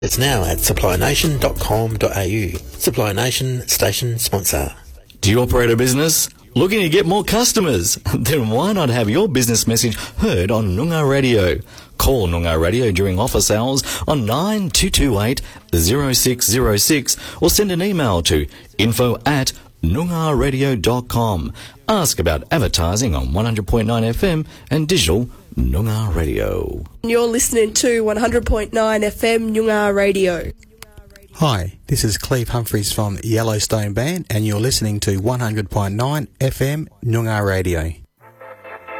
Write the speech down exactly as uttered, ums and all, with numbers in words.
It's now at supply nation dot com dot a u. Supply Nation station sponsor. Do you operate a business? Looking to get more customers? Then why not have your business message heard on Noongar Radio? Call Noongar Radio during office hours on nine two two eight, zero six zero six or send an email to info at noongar radio dot com. Ask about advertising on one hundred point nine F M and digital Noongar Radio. You're listening to one hundred point nine F M Noongar Radio. Hi, this is Cleve Humphreys from Yellowstone Band, and you're listening to one hundred point nine F M Noongar Radio.